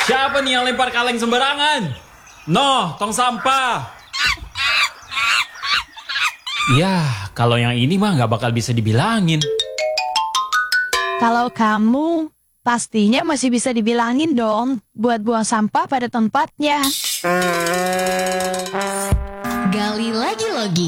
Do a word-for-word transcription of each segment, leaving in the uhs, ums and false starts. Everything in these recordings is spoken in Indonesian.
Siapa nih yang lempar kaleng sembarangan? Noh, tong sampah. Ya, kalau yang ini mah nggak bakal bisa dibilangin. Kalau kamu, pastinya masih bisa dibilangin dong buat buang sampah pada tempatnya. Gali lagi logi.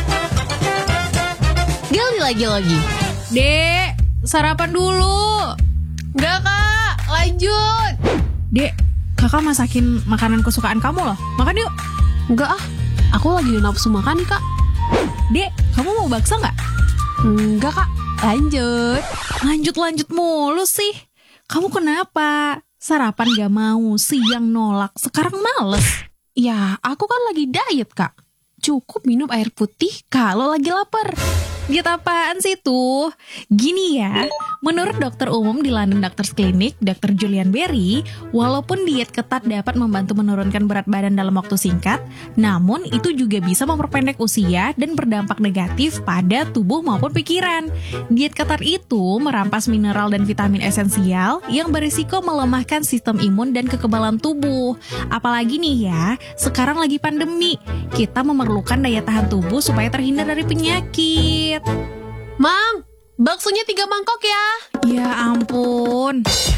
Gali lagi logi. Dek, sarapan dulu. Enggak kak, lanjut. Dek, kakak masakin makanan kesukaan kamu loh. Makan yuk. Enggak ah, aku lagi nafsu makan nih kak. Dek, kamu mau bakso nggak? Enggak kak, lanjut. Lanjut-lanjut mulu sih. Kamu kenapa? Sarapan gak mau, siang nolak, sekarang males. Ya, aku kan lagi diet kak. Cukup minum air putih kalau lagi lapar. Diet apaan sih tuh? Gini ya, menurut dokter umum di London Doctors Clinic, dokter Julian Berry, walaupun diet ketat dapat membantu menurunkan berat badan dalam waktu singkat, namun itu juga bisa memperpendek usia dan berdampak negatif pada tubuh maupun pikiran. Diet ketat itu merampas mineral dan vitamin esensial yang berisiko melemahkan sistem imun dan kekebalan tubuh. Apalagi nih ya, sekarang lagi pandemi, kita memerlukan daya tahan tubuh supaya terhindar dari penyakit. Mang, baksonya tiga mangkok ya. Ya ampun.